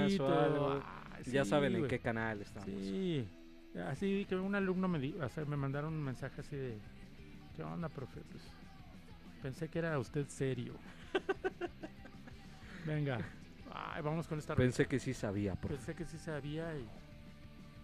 o algo. Ay, Ya sí, saben en güey. qué canal estamos. Sí, así que un alumno me mandaron un mensaje así de, ¿qué onda, profe? Pues pensé que era usted serio. Venga, ay, vamos con esta Pensé rolita. que sí sabía, profe. Pensé que sí sabía y